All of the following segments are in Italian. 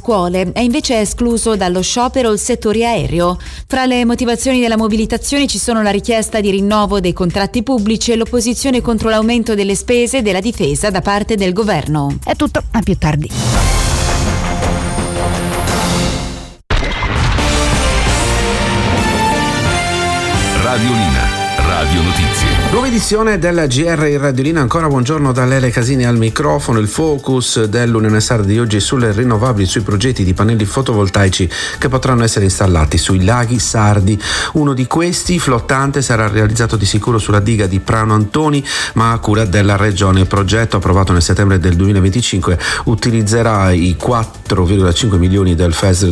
scuole, è invece escluso dallo sciopero il settore aereo. Fra le motivazioni della mobilitazione ci sono la richiesta di rinnovo dei contratti pubblici e l'opposizione contro l'aumento delle spese della difesa da parte del governo. È tutto, a più tardi. Radiolina, Radio Notizie. Nuova edizione della GR in Radiolina, ancora buongiorno da Lele Casini al microfono. Il focus dell'Unione Sarda di oggi è sulle rinnovabili, sui progetti di pannelli fotovoltaici che potranno essere installati sui laghi sardi. Uno di questi, flottante, sarà realizzato di sicuro sulla diga di Prano Antoni, ma a cura della Regione. Il progetto, approvato nel settembre del 2025, utilizzerà i 4,5 milioni del FESR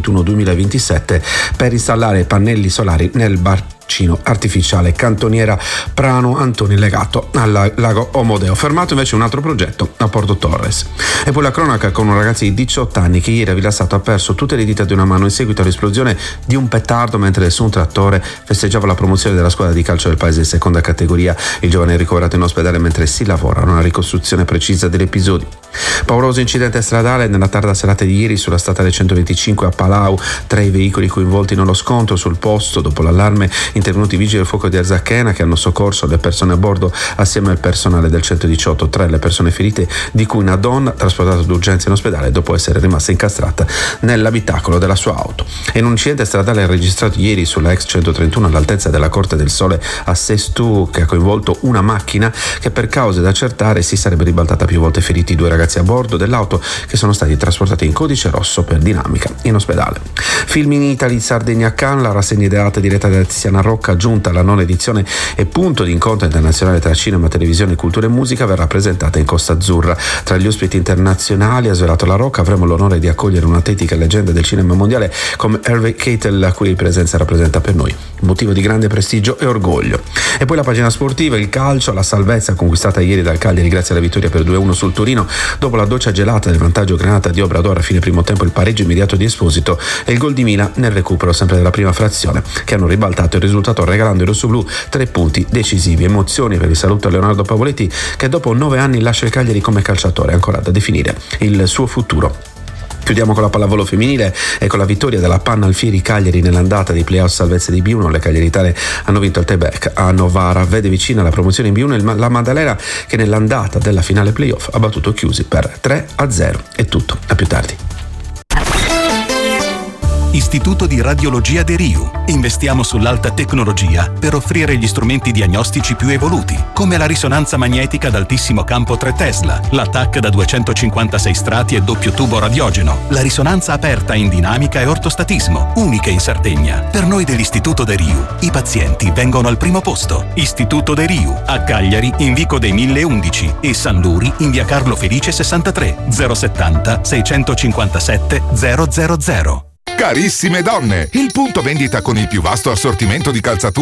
2021-2027 per installare pannelli solari nel bacino artificiale cantoniera Prano Antoni legato al lago Omodeo. Fermato invece un altro progetto a Porto Torres. E poi la cronaca con un ragazzo di 18 anni che ieri a Villastato ha perso tutte le dita di una mano in seguito all'esplosione di un petardo mentre su un trattore festeggiava la promozione della squadra di calcio del paese in seconda categoria. Il giovane è ricoverato in ospedale mentre si lavora a una ricostruzione precisa dell'episodio. Pauroso incidente stradale nella tarda serata di ieri sulla statale 125 a Palau. 3 veicoli coinvolti nello scontro. Sul posto, dopo l'allarme, intervenuti i vigili del fuoco di Arzachena che hanno soccorso le persone a bordo assieme al personale del 118. 3 le persone ferite, di cui una donna trasportata d'urgenza in ospedale dopo essere rimasta incastrata nell'abitacolo della sua auto. E un incidente stradale registrato ieri sulla ex 131 all'altezza della Corte del Sole a Sestu, che ha coinvolto una macchina che per cause da accertare si sarebbe ribaltata più volte, feriti 2 ragazzi a bordo dell'auto che sono stati trasportati in codice rosso per dinamica in ospedale. Film in Italy Sardegna Cannes, la rassegna ideata diretta da Tiziana Rocca, giunta alla 9ª edizione e punto di incontro internazionale tra cinema, televisione, cultura e musica, verrà presentata in Costa Azzurra. Tra gli ospiti internazionali, ha svelato la Rocca, avremo l'onore di accogliere un'atletica leggenda del cinema mondiale come Harvey Keitel, la cui presenza rappresenta per noi un motivo di grande prestigio e orgoglio. E poi la pagina sportiva, il calcio, la salvezza conquistata ieri dal Cagliari grazie alla vittoria per 2-1 sul Torino. Dopo la doccia gelata del vantaggio Granata di Obrador a fine primo tempo, il pareggio immediato di Esposito e il gol di Milan nel recupero sempre della prima frazione, che hanno ribaltato il risultato regalando ai rossoblù 3 punti decisivi. Emozioni per il saluto a Leonardo Pavoletti, che dopo 9 anni lascia il Cagliari come calciatore, ancora da definire il suo futuro. Chiudiamo con la pallavolo femminile e con la vittoria della Panna Alfieri Cagliari nell'andata dei playoff salvezza di B1. Le cagliaritane hanno vinto il tie-break a Novara, vede vicina la promozione in B1 e la Maddalena, che nell'andata della finale playoff ha battuto Chiusi per 3-0. È tutto, a più tardi. Istituto di Radiologia De Riu. Investiamo sull'alta tecnologia per offrire gli strumenti diagnostici più evoluti, come la risonanza magnetica ad altissimo campo 3 Tesla, la TAC da 256 strati e doppio tubo radiogeno, la risonanza aperta in dinamica e ortostatismo, uniche in Sardegna. Per noi dell'Istituto De Riu, i pazienti vengono al primo posto. Istituto De Riu, a Cagliari in Vico dei 1011 e San Luri in via Carlo Felice 63, 070 657 000. Carissime donne, il punto vendita con il più vasto assortimento di calzature